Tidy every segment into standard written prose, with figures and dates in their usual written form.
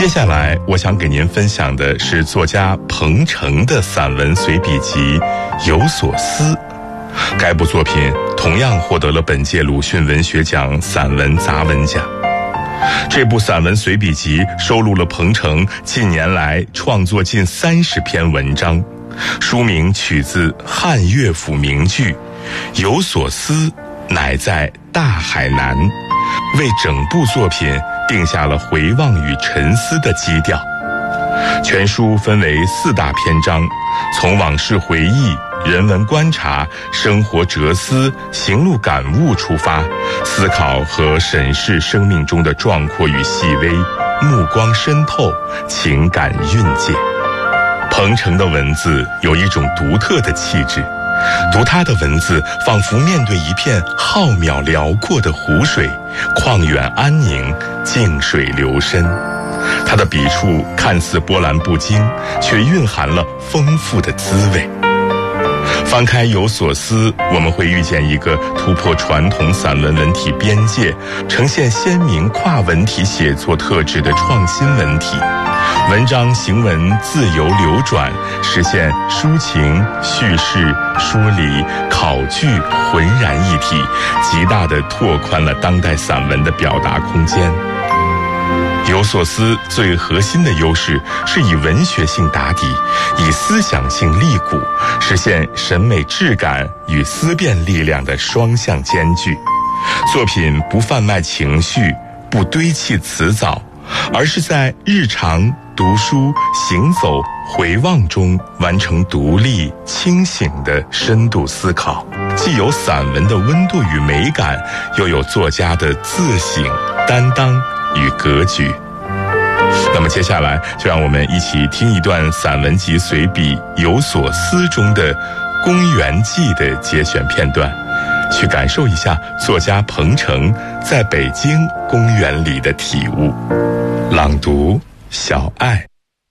接下来我想给您分享的是作家彭程的散文随笔集《有所思》。该部作品同样获得了本届鲁迅文学奖散文杂文奖。这部散文随笔集收录了彭程近年来创作近30篇文章，书名取自汉乐府名句《有所思，乃在大海南》，为整部作品定下了回望与沉思的基调。全书分为4大篇章，从往事回忆、人文观察、生活哲思、行路感悟出发，思考和审视生命中的壮阔与细微，目光深透，情感蕴藉。彭程的文字有一种独特的气质，读他的文字仿佛面对一片浩渺辽阔的湖水，旷远安宁，静水流深。他的笔触看似波澜不惊，却蕴含了丰富的滋味。翻开《有所思》，我们会遇见一个突破传统散文文体边界，呈现鲜明跨文体写作特质的创新文体。文章行文自由流转，实现抒情、叙事、梳理、考据浑然一体，极大地拓宽了当代散文的表达空间。有所思最核心的优势是以文学性打底，以思想性立骨，实现审美质感与思辨力量的双向兼具。作品不贩卖情绪，不堆砌词藻，而是在日常读书、行走、回望中完成独立清醒的深度思考，既有散文的温度与美感，又有作家的自省、担当与格局。那么接下来就让我们一起听一段散文集随笔《有所思》中的《公园记》的节选片段，去感受一下作家彭程在北京公园里的体悟。朗读小爱。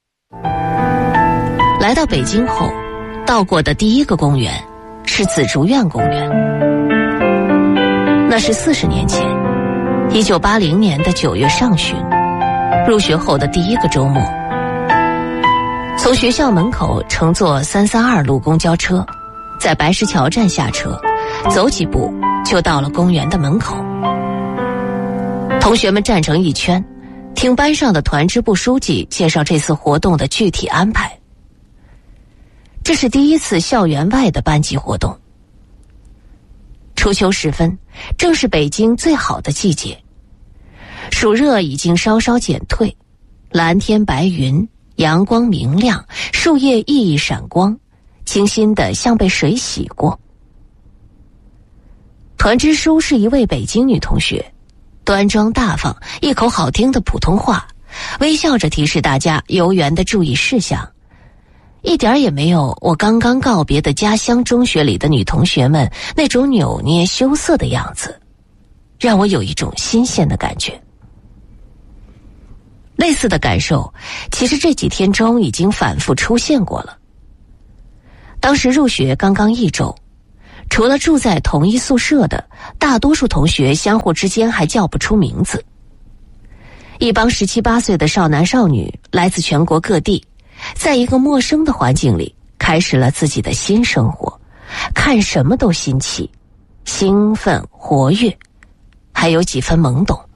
来到北京后，到过的第一个公园是紫竹院公园。那是40年前，1980年的9月上旬，入学后的第一个周末。从学校门口乘坐332路公交车，在白石桥站下车，走几步就到了公园的门口。同学们站成一圈，听班上的团支部书记介绍这次活动的具体安排。这是第一次校园外的班级活动。初秋时分，正是北京最好的季节，暑热已经稍稍减退，蓝天白云，阳光明亮，树叶熠熠闪光，清新的像被水洗过。团支书是一位北京女同学，端庄大方，一口好听的普通话，微笑着提示大家游园的注意事项，一点也没有我刚刚告别的家乡中学里的女同学们那种扭捏羞涩的样子，让我有一种新鲜的感觉。类似的感受其实这几天中已经反复出现过了。当时入学刚刚1周，除了住在同一宿舍的，大多数同学相互之间还叫不出名字。一帮17、18岁的少男少女来自全国各地，在一个陌生的环境里开始了自己的新生活，看什么都新奇，兴奋活跃，还有几分懵懂。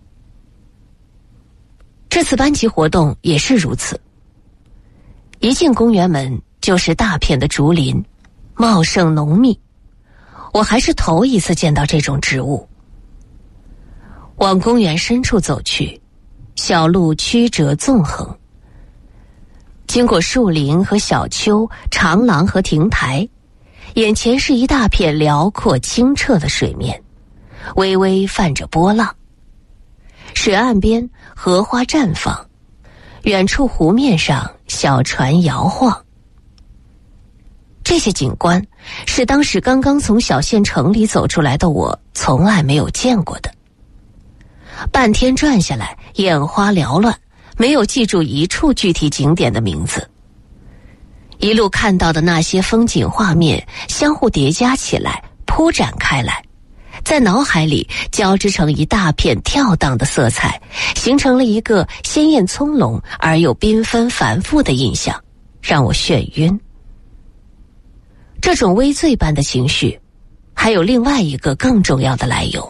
这次班级活动也是如此。一进公园门就是大片的竹林，茂盛浓密，我还是头一次见到这种植物。往公园深处走去，小路曲折纵横，经过树林和小丘、长廊和亭台，眼前是一大片辽阔清澈的水面，微微泛着波浪。水岸边荷花绽放，远处湖面上小船摇晃。这些景观是当时刚刚从小县城里走出来的我从来没有见过的。半天转下来，眼花缭乱，没有记住一处具体景点的名字。一路看到的那些风景画面相互叠加起来，铺展开来， 在脑海里交织成一大片跳荡的色彩，形成了一个鲜艳葱茏而又缤纷繁复的印象，让我眩晕。这种微醉般的情绪还有另外一个更重要的来由。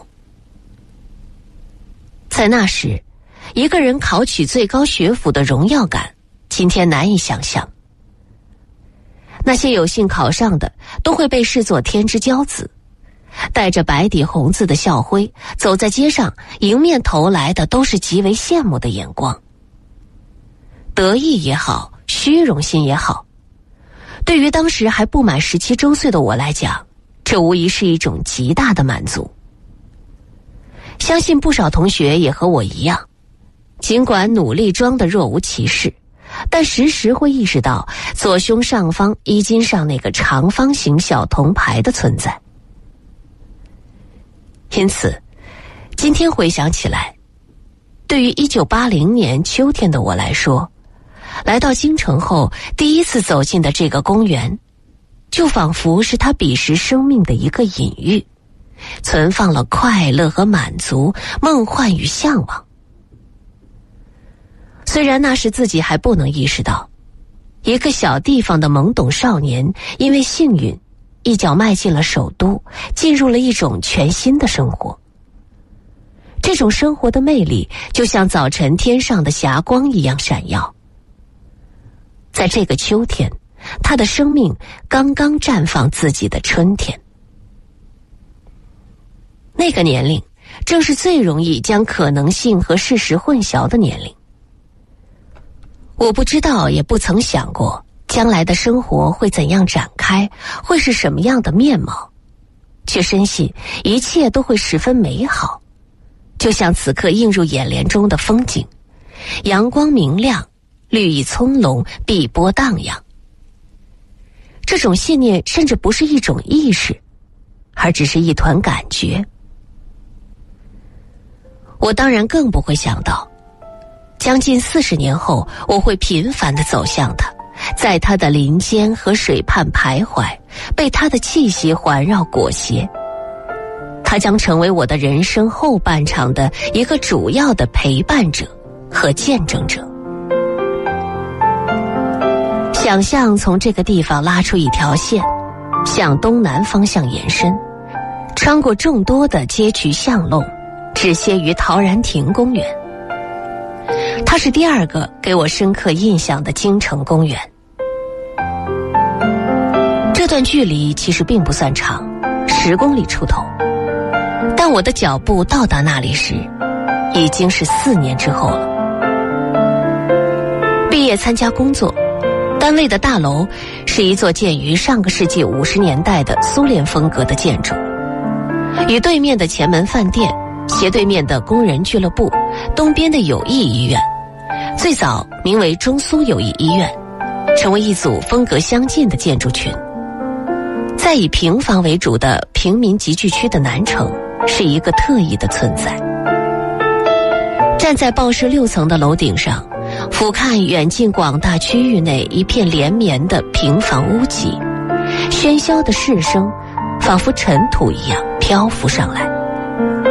在那时，一个人考取最高学府的荣耀感，今天难以想象。那些有幸考上的都会被视作天之骄子，带着白底红字的校徽走在街上，迎面投来的都是极为羡慕的眼光。得意也好，虚荣心也好，对于当时还不满17周岁的我来讲，这无疑是一种极大的满足。相信不少同学也和我一样，尽管努力装得若无其事，但时时会意识到左胸上方衣襟上那个长方形小铜牌的存在。因此，今天回想起来，对于1980年秋天的我来说，来到京城后第一次走进的这个公园，就仿佛是他彼时生命的一个隐喻，存放了快乐和满足、梦幻与向往。虽然那时自己还不能意识到，一个小地方的懵懂少年因为幸运一脚迈进了首都，进入了一种全新的生活。这种生活的魅力就像早晨天上的霞光一样闪耀。在这个秋天，他的生命刚刚绽放自己的春天。那个年龄正是最容易将可能性和事实混淆的年龄。我不知道，也不曾想过将来的生活会怎样展开，会是什么样的面貌，却深信一切都会十分美好，就像此刻映入眼帘中的风景，阳光明亮，绿意葱茏，碧波荡漾。这种信念甚至不是一种意识，而只是一团感觉。我当然更不会想到，将近40年后，我会频繁地走向他，在他的林间和水畔徘徊，被他的气息环绕裹挟。他将成为我的人生后半场的一个主要的陪伴者和见证者。想象从这个地方拉出一条线，向东南方向延伸，穿过众多的街渠巷弄，止歇于陶然亭公园。它是第二个给我深刻印象的京城公园。这段距离其实并不算长，10公里出头，但我的脚步到达那里时，已经是4年之后了。毕业参加工作，单位的大楼是一座建于上个世纪50年代的苏联风格的建筑，与对面的前门饭店、斜对面的工人俱乐部、东边的友谊医院，最早名为中苏友谊医院，成为一组风格相近的建筑群。在以平房为主的平民集聚区的南城，是一个特异的存在。站在报社6层的楼顶上，俯瞰远近广大区域内一片连绵的平房屋脊，喧嚣的市声仿佛尘土一样漂浮上来，